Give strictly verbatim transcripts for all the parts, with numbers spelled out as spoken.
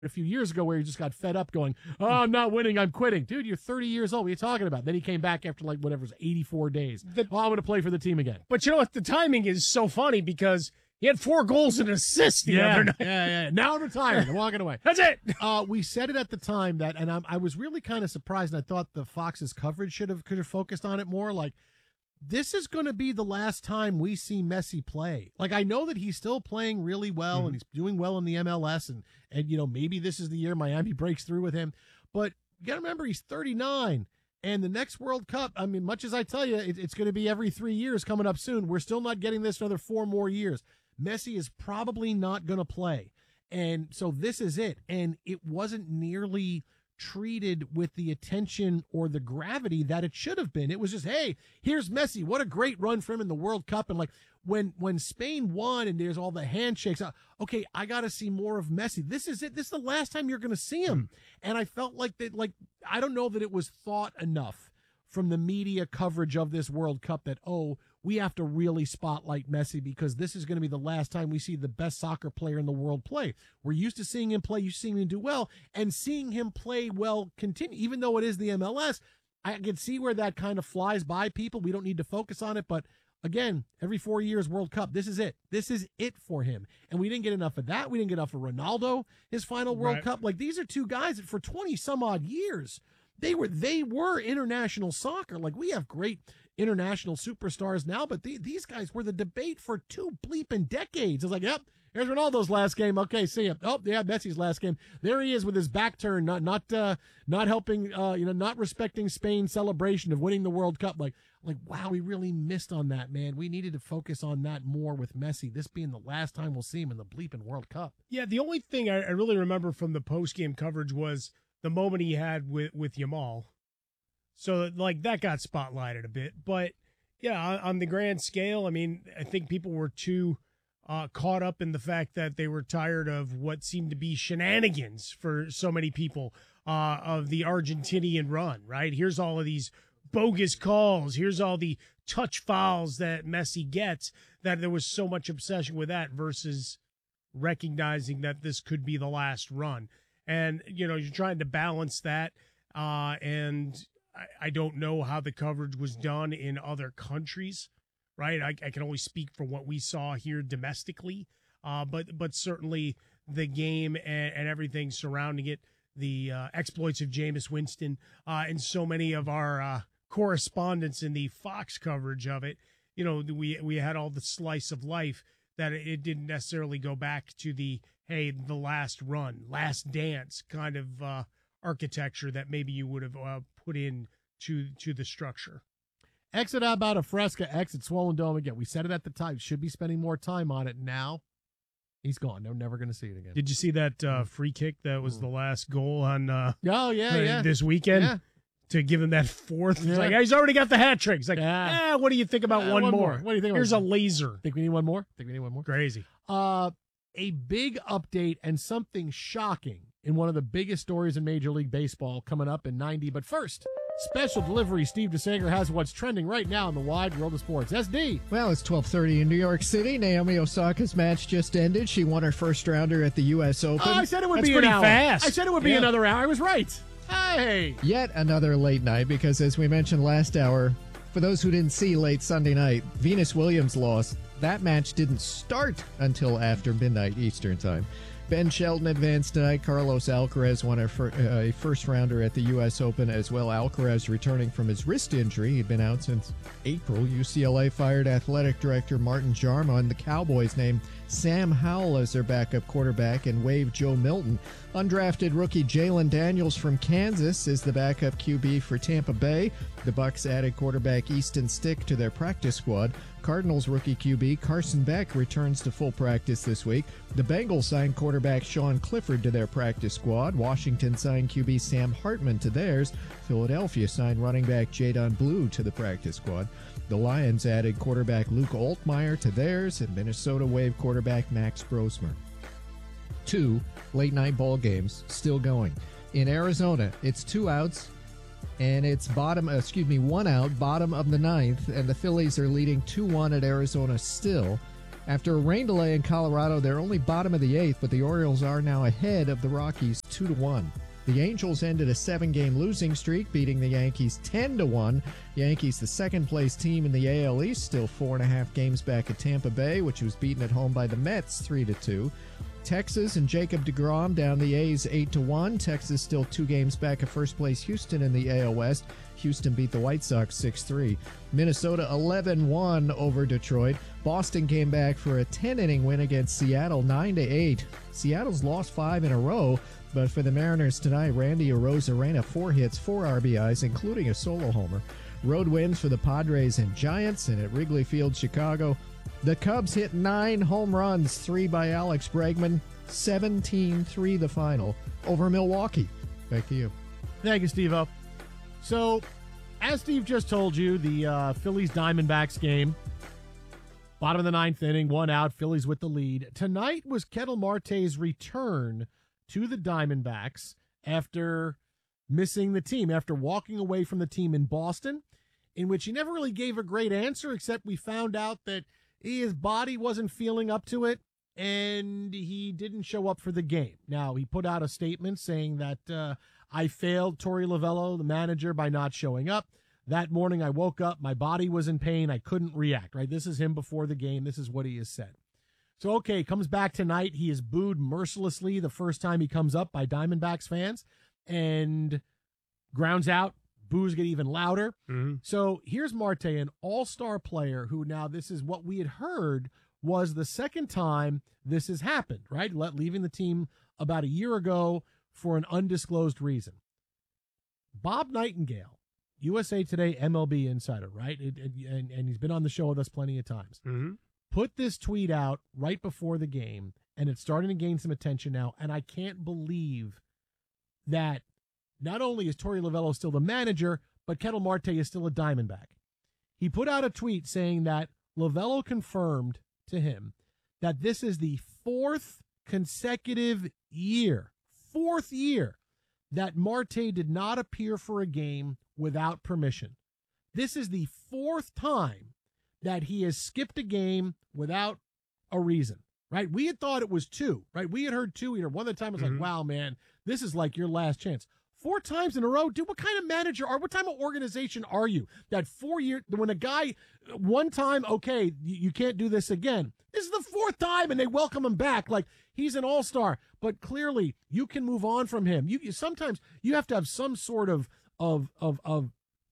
a few years ago where he just got fed up going, oh, I'm not winning, I'm quitting. Dude, you're thirty years old. What are you talking about? Then he came back after like whatever it was, eighty-four days. The, oh, I'm going to play for the team again. But you know what? The timing is so funny because he had four goals and assists the yeah, other night. Yeah, yeah. Now I'm retired. I'm walking away. That's it. Uh, we said it at the time that, and I'm, I was really kind of surprised, and I thought the Fox's coverage should have could have focused on it more. Like, this is going to be the last time we see Messi play. Like, I know that he's still playing really well, mm-hmm. and he's doing well in the M L S, and, and, you know, maybe this is the year Miami breaks through with him. But you got to remember, he's thirty-nine, and the next World Cup, I mean, much as I tell you, it, it's going to be every three years coming up soon. We're still not getting this for another four more years. Messi is probably not going to play. And so this is it. And it wasn't nearly treated with the attention or the gravity that it should have been. It was just, hey, here's Messi. What a great run for him in the World Cup. And like when when Spain won and there's all the handshakes, uh, okay, I got to see more of Messi. This is it. This is the last time you're going to see him. And I felt like that, like, I don't know that it was thought enough from the media coverage of this World Cup that, oh, we have to really spotlight Messi because this is going to be the last time we see the best soccer player in the world play. We're used to seeing him play, you seeing him do well, and seeing him play well continue, even though it is the M L S. I can see where that kind of flies by people. We don't need to focus on it, but again, every four years World Cup, this is it. This is it for him. And we didn't get enough of that. We didn't get enough of Ronaldo, his final World Right. Cup. Like, these are two guys that for twenty some odd years, They were they were international soccer. Like, we have great international superstars now, but the, these guys were the debate for two bleeping decades. It's like, yep, here's Ronaldo's last game. Okay, see him. Oh, yeah, Messi's last game. There he is with his back turned, not not uh, not helping, uh, you know, not respecting Spain's celebration of winning the World Cup. Like, like, wow, we really missed on that, man. We needed to focus on that more with Messi. This being the last time we'll see him in the bleeping World Cup. Yeah, the only thing I, I really remember from the post-game coverage was the moment he had with, with Yamal. So, like, that got spotlighted a bit. But, yeah, on, on the grand scale, I mean, I think people were too uh, caught up in the fact that they were tired of what seemed to be shenanigans for so many people uh, of the Argentinian run, right? Here's all of these bogus calls. Here's all the touch fouls that Messi gets, that there was so much obsession with that versus recognizing that this could be the last run. And, you know, you're trying to balance that. Uh, and I, I don't know how the coverage was done in other countries, right? I, I can only speak for what we saw here domestically. Uh, but but certainly the game and, and everything surrounding it, the uh, exploits of Jameis Winston, uh, and so many of our uh, correspondents in the Fox coverage of it, you know, we we had all the slice of life that it didn't necessarily go back to the, hey, the last run, last dance kind of uh, architecture that maybe you would have uh, put in to, to the structure. Exit about a Fresca, exit Swollen Dome again. We said it at the time. Should be spending more time on it now. He's gone. They're never going to see it again. Did you see that uh, free kick that was the last goal on uh, oh, yeah, uh, yeah. this weekend? Yeah. To give him that fourth. Yeah. It's like, he's already got the hat trick. It's like, yeah. eh, what do you think about uh, one, one more? more? What do you think? Here's a laser. Think we need one more? Think we need one more? Crazy. Uh, a big update and something shocking in one of the biggest stories in Major League Baseball coming up in ninety. But first, special delivery. Steve DeSager has what's trending right now in the wide world of sports. S D. Well, it's twelve thirty in New York City. Naomi Osaka's match just ended. She won her first rounder at the U S Open. Oh, I said it would That's be pretty an hour. fast. I said it would be Yeah. another hour. I was right. Hey. Yet another late night because, as we mentioned last hour, for those who didn't see late Sunday night, Venus Williams lost. That match didn't start until after midnight Eastern time. Ben Shelton advanced tonight. Carlos Alcaraz won a, fir- uh, a first-rounder at the U S Open as well. Alcaraz returning from his wrist injury. He'd been out since April. U C L A fired athletic director Martin Jarma, and the Cowboys named Sam Howell as their backup quarterback and waived Joe Milton. Undrafted rookie Jalen Daniels from Kansas is the backup Q B for Tampa Bay. The Bucs added quarterback Easton Stick to their practice squad. Cardinals rookie Q B Carson Beck returns to full practice this week. The Bengals signed quarterback Sean Clifford to their practice squad. Washington signed Q B Sam Hartman to theirs. Philadelphia signed running back Jadon Blue to the practice squad. The Lions added quarterback Luke Altmaier to theirs, and Minnesota waived quarterback Max Brosmer. Two late-night ball games still going. In Arizona, it's two outs, and it's bottom, excuse me, one out, bottom of the ninth, and the Phillies are leading two one at Arizona still. After a rain delay in Colorado, they're only bottom of the eighth, but the Orioles are now ahead of the Rockies two to one. The Angels ended a seven-game losing streak, beating the Yankees ten to one. Yankees, the second-place team in the A L East, still four and a half games back at Tampa Bay, which was beaten at home by the Mets three to two. Texas and Jacob deGrom down the A's eight to one. Texas still two games back at first-place Houston in the A L West. Houston beat the White Sox six three. Minnesota eleven one over Detroit. Boston came back for a ten-inning win against Seattle nine to eight. Seattle's lost five in a row, but for the Mariners tonight, Randy Arozarena, four hits, four R B Is, including a solo homer. Road wins for the Padres and Giants, and at Wrigley Field, Chicago, the Cubs hit nine home runs, three by Alex Bregman, seventeen three the final over Milwaukee. Back to you. Thank you, Steve-O. So, as Steve just told you, the uh, Phillies-Diamondbacks game, bottom of the ninth inning, one out, Phillies with the lead. Tonight was Ketel Marte's return to the Diamondbacks after missing the team, after walking away from the team in Boston, in which he never really gave a great answer, except we found out that his body wasn't feeling up to it, and he didn't show up for the game. Now, he put out a statement saying that uh, I failed Torey Lovullo, the manager, by not showing up. That morning I woke up, my body was in pain, I couldn't react, right? This is him before the game. This is what he has said. So, okay, comes back tonight. He is booed mercilessly the first time he comes up by Diamondbacks fans and grounds out. Boos get even louder. Mm-hmm. So here's Marte, an all-star player who now this is what we had heard was the second time this has happened, right? Let, leaving the team about a year ago for an undisclosed reason. Bob Nightingale, U S A Today M L B insider, right? It, it, and, and he's been on the show with us plenty of times. Mm-hmm. Put this tweet out right before the game, and it's starting to gain some attention now, and I can't believe that not only is Torey Lovullo still the manager, but Ketel Marte is still a Diamondback. He put out a tweet saying that Lovullo confirmed to him that this is the fourth consecutive year, fourth year, that Marte did not appear for a game without permission. This is the fourth time that he has skipped a game without a reason, right? We had thought it was two, right? We had heard two. Either one of the time was Mm-hmm. like, wow, man, this is like your last chance. Four times in a row, dude, what kind of manager are, what type of organization are you? That four year, when a guy, one time, okay, you, you can't do this again. This is the fourth time, and they welcome him back like he's an all-star. But clearly, you can move on from him. You, you sometimes you have to have some sort of of of of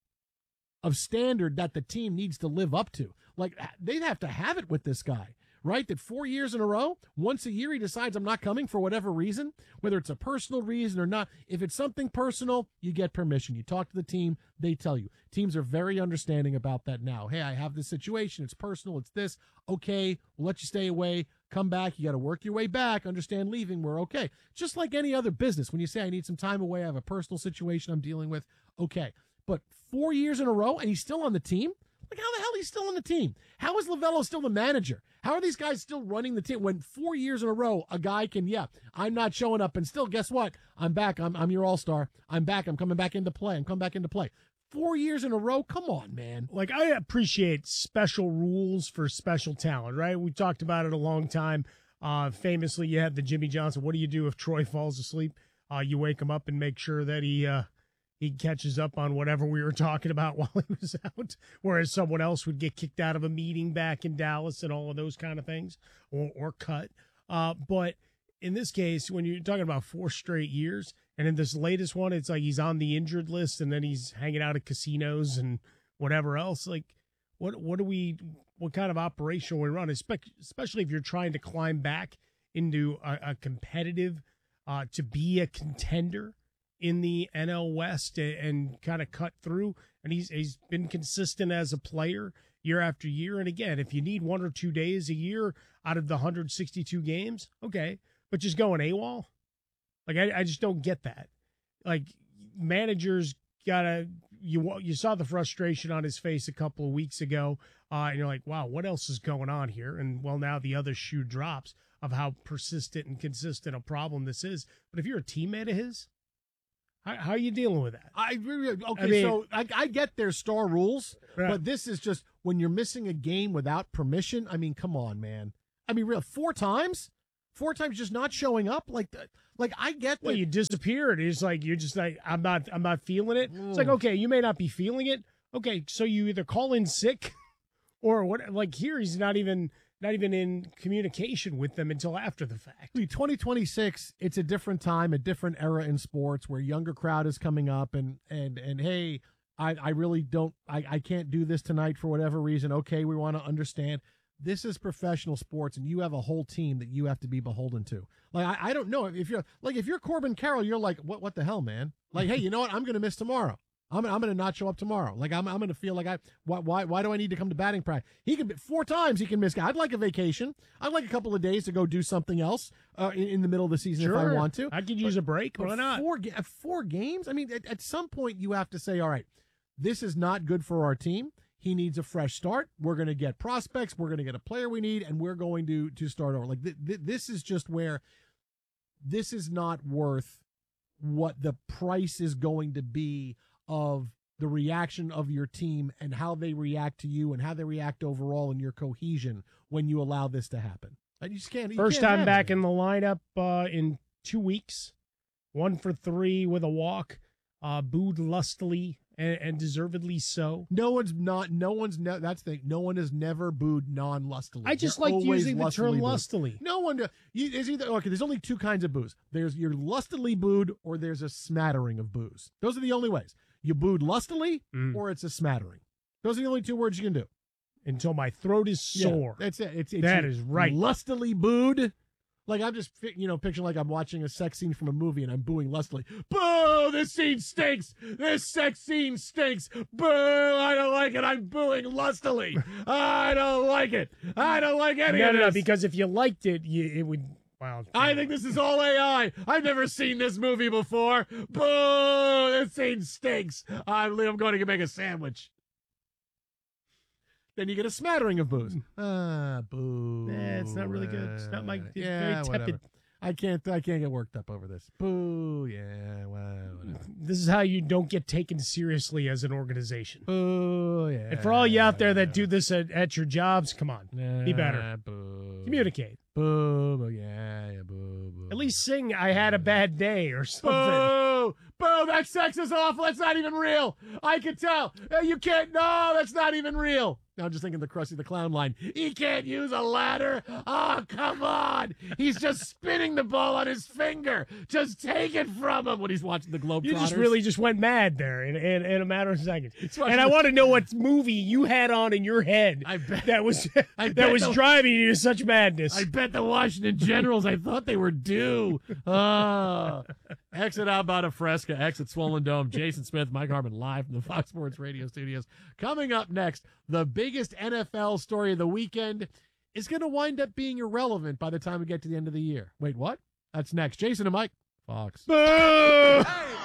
of standard that the team needs to live up to. Like they have to have it with this guy, right? That four years in a row, once a year he decides I'm not coming for whatever reason, whether it's a personal reason or not. If it's something personal, you get permission. You talk to the team, they tell you. Teams are very understanding about that now. Hey, I have this situation. It's personal. It's this. Okay, we'll let you stay away. Come back. You got to work your way back. Understand leaving. We're okay. Just like any other business. When you say I need some time away, I have a personal situation I'm dealing with. Okay. But four years in a row and he's still on the team? Like, how the hell is he still on the team? How is Lovullo still the manager? How are these guys still running the team when four years in a row a guy can, yeah, I'm not showing up, and still, guess what? I'm back. I'm I'm your all-star. I'm back. I'm coming back into play. I'm coming back into play. Four years in a row? Come on, man. Like, I appreciate special rules for special talent, right? We talked about it a long time. Uh, famously, you had the Jimmy Johnson. What do you do if Troy falls asleep? Uh, you wake him up and make sure that he uh, he catches up on whatever we were talking about while he was out, whereas someone else would get kicked out of a meeting back in Dallas and all of those kind of things, or, or cut. Uh, but in this case, when you're talking about four straight years, and in this latest one, it's like he's on the injured list, and then he's hanging out at casinos and whatever else. Like, what what do we, what kind of operation we run, especially if you're trying to climb back into a, a competitive, uh, to be a contender in the N L West and, and kind of cut through. And he's he's been consistent as a player year after year. And again, if you need one or two days a year out of the one hundred sixty-two games, okay, but just going AWOL, like I, I just don't get that. Like, managers gotta, you you saw the frustration on his face a couple of weeks ago, uh, and you're like, wow, what else is going on here? And well, now the other shoe drops of how persistent and consistent a problem this is. But if you're a teammate of his, How, how are you dealing with that? I really, okay, I mean, so I, I get their star rules, Right. but this is just when you're missing a game without permission. I mean, come on, man. I mean, real four times, four times just not showing up. Like, like I get that. Well, you disappeared. It's like you're just like I'm not. I'm not feeling it. Mm. It's like okay, you may not be feeling it. Okay, so you either call in sick, or what? Like here, he's not even not even in communication with them until after the fact. twenty twenty-six, it's a different time, a different era in sports where younger crowd is coming up, and and and hey, I I really don't, I I can't do this tonight for whatever reason. Okay, we want to understand. This is professional sports, and you have a whole team that you have to be beholden to. Like, I, I don't know if you're like if you're Corbin Carroll, you're like, what what the hell, man? Like, hey, you know what? I'm going to miss tomorrow. I'm I'm going to not show up tomorrow. Like, I'm I'm going to feel like I why why why do I need to come to batting practice? He can four times he can miss. I'd like a vacation. I'd like a couple of days to go do something else uh, in, in the middle of the season Sure. if I want to. I could use But- a break. but Why not? Four ga- four games. I mean, at, at some point you have to say, all right, this is not good for our team. He needs a fresh start. We're going to get prospects. We're going to get a player we need, and we're going to to start over. Like th- th- this is just where this is not worth what the price is going to be of the reaction of your team and how they react to you and how they react overall in your cohesion when you allow this to happen. And you just can't. you First can't time have back it. in the lineup uh, in two weeks. One for three with a walk. Uh, booed lustily and, and deservedly so. No one's not. No one's. Ne- that's the thing. No one has never booed non-lustily. I just They're like always using the lustily term booed. lustily. No one. You, it's either okay. There's only two kinds of booze. There's your lustily booed, or there's a smattering of booze. Those are the only ways. You booed lustily, Mm. or it's a smattering. Those are the only two words you can do. Until my throat is sore. Yeah, that's it. It's, it's That is right. Lustily booed. Like I'm just, fi- you know, picturing like I'm watching a sex scene from a movie and I'm booing lustily. Boo! This scene stinks. This sex scene stinks. Boo! I don't like it. I'm booing lustily. I don't like it. I don't like any No, of no, no, this. because if you liked it, you, it would. Wow. I think this is all A I. I've never seen this movie before. Boo! This scene stinks. I'm, I'm going to make a sandwich. Then you get a smattering of booze. Ah, boo. Eh, it's not really good. It's not my- it's yeah, very tepid. whatever. I can't. I can't get worked up over this. Boo. Yeah. Well, whatever. This is how you don't get taken seriously as an organization. Boo. Yeah. And for all you out there that do this at, at your jobs, come on, be better. Yeah, Boo. Communicate. Boo. Boo. Yeah. Yeah. Boo. Boo. At least sing "I had a bad day" or something. Boo! Boo! That sex is awful. That's not even real. I can tell. Uh, You can't. No, that's not even real. Now I'm just thinking the Krusty the Clown line. He can't use a ladder. Oh, come on. He's just spinning the ball on his finger. Just take it from him when he's watching the Globetrotters. You just really just went mad there in, in, in a matter of seconds. what And I- I want to know what movie you had on in your head I bet- that was I that bet was the- driving you to such madness. I bet the Washington Generals, I thought they were due. Oh. Exit out about a Fresca, exit Swollen Dome. Jason Smith, Mike Harmon, live from the Fox Sports Radio studios. Coming up next, the biggest N F L story of the weekend is going to wind up being irrelevant by the time we get to the end of the year. Wait, what? That's next. Jason and Mike, Fox. Boo!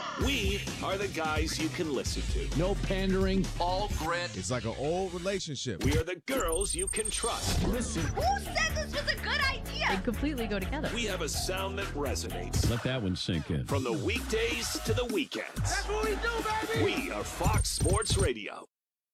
We are the guys you can listen to. No pandering. All grit. It's like an old relationship. We are the girls you can trust. Listen. Who said this was a good idea? They completely go together. We have a sound that resonates. Let that one sink in. From the weekdays to the weekends. That's what we do, baby. We are Fox Sports Radio.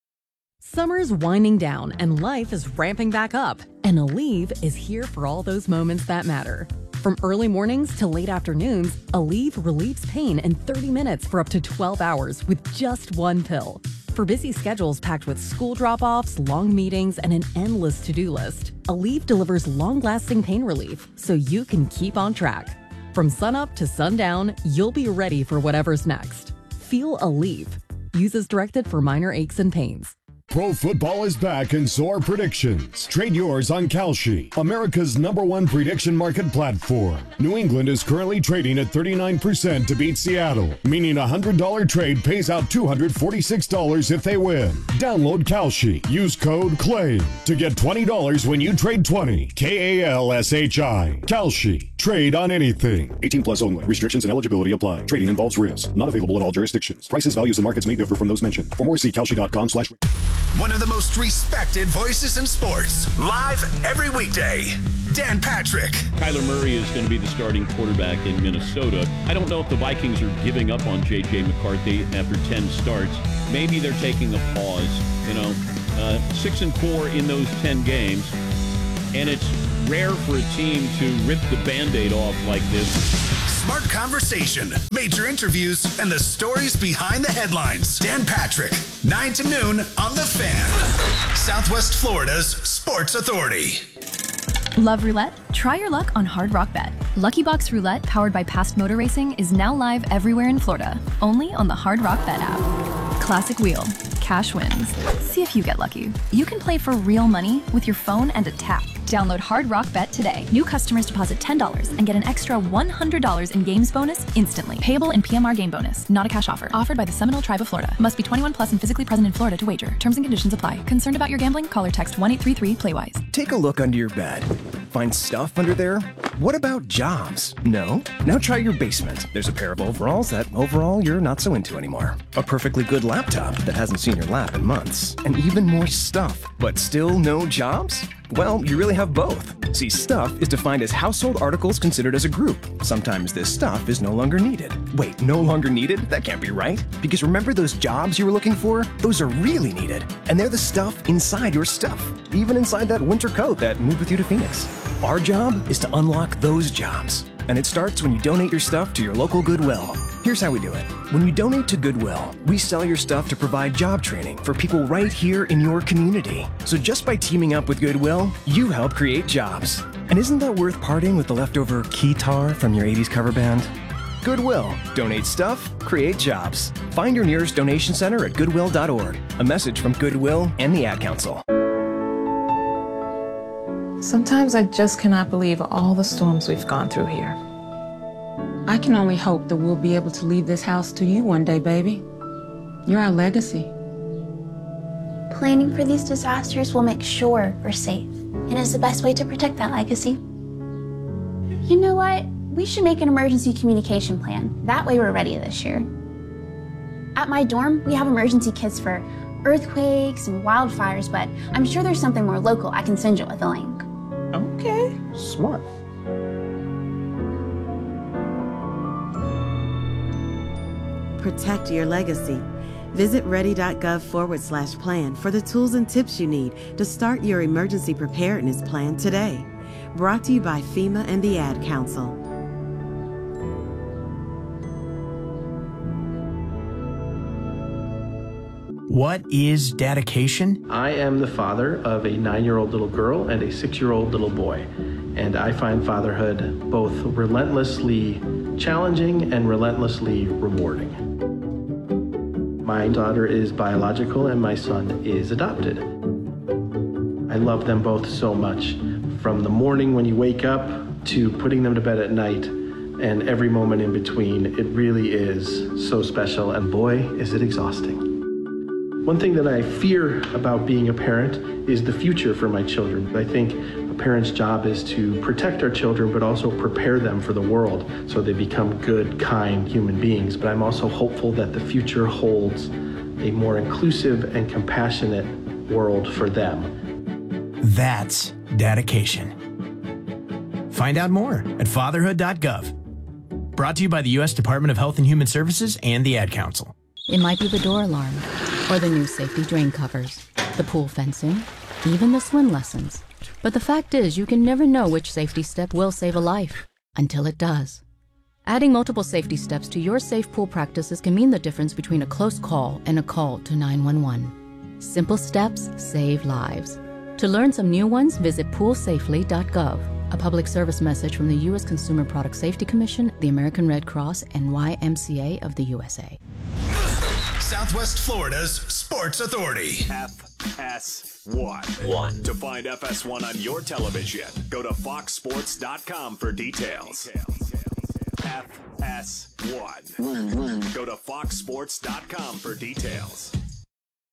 Summer's winding down and life is ramping back up. And Aleve is here for all those moments that matter. From early mornings to late afternoons, Aleve relieves pain in thirty minutes for up to twelve hours with just one pill. For busy schedules packed with school drop-offs, long meetings, and an endless to-do list, Aleve delivers long-lasting pain relief so you can keep on track. From sunup to sundown, you'll be ready for whatever's next. Feel Aleve. Use as directed for minor aches and pains. Pro football is back and so are predictions. Trade yours on Kalshi, America's number one prediction market platform. New England is currently trading at thirty-nine percent to beat Seattle, meaning a one hundred dollars trade pays out two hundred forty-six dollars if they win. Download Kalshi. Use code CLAIM to get twenty dollars when you trade twenty. K A L S H I. Kalshi. Trade on anything. eighteen plus only. Restrictions and eligibility apply. Trading involves risk. Not available in all jurisdictions. Prices, values, and markets may differ from those mentioned. For more, see kalshi.com slash... One of the most respected voices in sports. Live every weekday. Dan Patrick. Kyler Murray is going to be the starting quarterback in Minnesota. I don't know if the Vikings are giving up on J J McCarthy after ten starts. Maybe they're taking a pause. You know, uh, six and four in those ten games. And it's rare for a team to rip the Band-Aid off like this. Smart conversation, major interviews, and the stories behind the headlines. Dan Patrick, nine to noon on The Fan. Southwest Florida's Sports Authority. Love roulette? Try your luck on Hard Rock Bet. Lucky Box Roulette, powered by Past Motor Racing, is now live everywhere in Florida, only on the Hard Rock Bet app. Classic wheel, cash wins. See if you get lucky. You can play for real money with your phone and a tap. Download Hard Rock Bet today. New customers deposit ten dollars and get an extra one hundred dollars in games bonus instantly. Payable in P M R game bonus. Not a cash offer. Offered by the Seminole Tribe of Florida. Must be twenty-one plus and physically present in Florida to wager. Terms and conditions apply. Concerned about your gambling? Call or text one eight three three play wise. Take a look under your bed. Find stuff under there? What about jobs? No? Now try your basement. There's a pair of overalls that overall you're not so into anymore. A perfectly good laptop that hasn't seen your lap in months. And even more stuff. But still no jobs? Well, you really have both. See, stuff is defined as household articles considered as a group. Sometimes this stuff is no longer needed. Wait, no longer needed? That can't be right. Because remember those jobs you were looking for? Those are really needed. And they're the stuff inside your stuff. Even inside that winter coat that moved with you to Phoenix. Our job is to unlock those jobs. And it starts when you donate your stuff to your local Goodwill. Here's how we do it. When you donate to Goodwill, we sell your stuff to provide job training for people right here in your community. So just by teaming up with Goodwill, you help create jobs. And isn't that worth parting with the leftover keytar from your eighties cover band? Goodwill. Donate stuff, create jobs. Find your nearest donation center at goodwill dot org. A message from Goodwill and the Ad Council. Sometimes I just cannot believe all the storms we've gone through here. I can only hope that we'll be able to leave this house to you one day, baby. You're our legacy. Planning for these disasters will make sure we're safe, and is the best way to protect that legacy. You know what? We should make an emergency communication plan. That way we're ready this year. At my dorm, we have emergency kits for earthquakes and wildfires, but I'm sure there's something more local I can send you with a link. Okay. Smart. Protect your legacy. Visit ready.gov forward slash plan for the tools and tips you need to start your emergency preparedness plan today. Brought to you by FEMA and the Ad Council. What is dedication? I am the father of a nine-year-old little girl and a six-year-old little boy, and I find fatherhood both relentlessly challenging and relentlessly rewarding. My daughter is biological and my son is adopted. I love them both so much, from the morning when you wake up to putting them to bed at night, and every moment in between. It really is so special, and boy, is it exhausting. One thing that I fear about being a parent is the future for my children. I think a parent's job is to protect our children, but also prepare them for the world so they become good, kind human beings. But I'm also hopeful that the future holds a more inclusive and compassionate world for them. That's dedication. Find out more at fatherhood dot gov. Brought to you by the U S Department of Health and Human Services and the Ad Council. It might be the door alarm, or the new safety drain covers, the pool fencing, even the swim lessons. But the fact is, you can never know which safety step will save a life, until it does. Adding multiple safety steps to your safe pool practices can mean the difference between a close call and a call to nine one one. Simple steps save lives. To learn some new ones, visit pool safely dot gov. A public service message from the U S Consumer Product Safety Commission, the American Red Cross, and Y M C A of the U S A. Southwest Florida's Sports Authority. F S one. One. To find F S one on your television, go to fox sports dot com for details. F S one. One, one. Go to fox sports dot com for details.